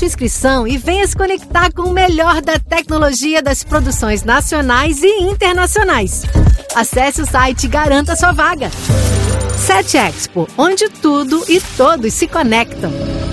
sua inscrição e venha se conectar com o melhor da tecnologia das produções nacionais e internacionais. Acesse o site e garanta sua vaga. 7 Expo, onde tudo e todos se conectam.